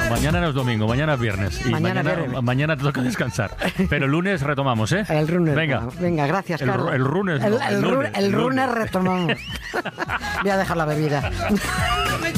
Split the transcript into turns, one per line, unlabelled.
mañana no es domingo, mañana es viernes. Y mañana te toca descansar. Pero el lunes retomamos, ¿eh?
El lunes.
Venga,
gracias, Carlos.
El lunes.
El lunes retomamos. Voy a dejar la bebida.